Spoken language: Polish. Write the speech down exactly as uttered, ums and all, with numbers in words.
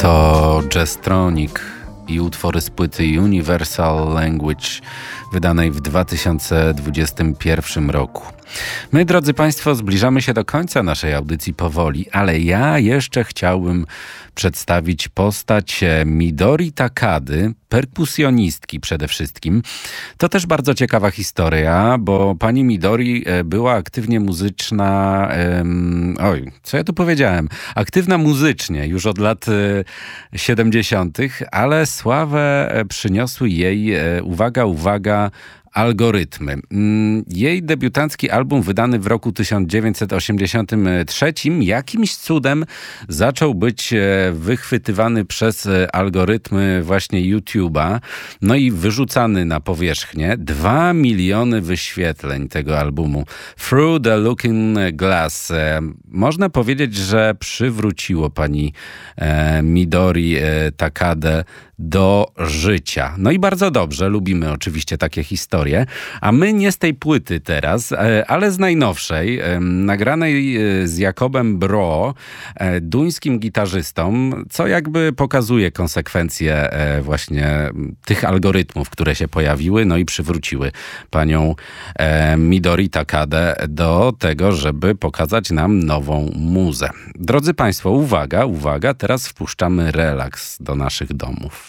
To Jazztronic i utwory z płyty Universal Language wydanej w dwa tysiące dwudziestym pierwszym roku. My, drodzy Państwo, zbliżamy się do końca naszej audycji powoli, ale ja jeszcze chciałbym przedstawić postać Midori Takady, perkusjonistki przede wszystkim. To też bardzo ciekawa historia, bo pani Midori była aktywnie muzyczna, um, oj, co ja tu powiedziałem? Aktywna muzycznie już od lat siedemdziesiątych, ale sławę przyniosły jej, uwaga, uwaga, algorytmy. Jej debiutancki album wydany w roku tysiąc dziewięćset osiemdziesiątym trzecim jakimś cudem zaczął być wychwytywany przez algorytmy właśnie YouTube'a, no i wyrzucany na powierzchnię. Dwa miliony wyświetleń tego albumu. Through the Looking Glass. Można powiedzieć, że przywróciło pani Midori Takadę do życia. No i bardzo dobrze, lubimy oczywiście takie historie. A my nie z tej płyty teraz, ale z najnowszej, nagranej z Jakobem Bro, duńskim gitarzystą, co jakby pokazuje konsekwencje właśnie tych algorytmów, które się pojawiły, no i przywróciły panią Midori Takadę do tego, żeby pokazać nam nową muzę. Drodzy Państwo, uwaga, uwaga, teraz wpuszczamy relaks do naszych domów.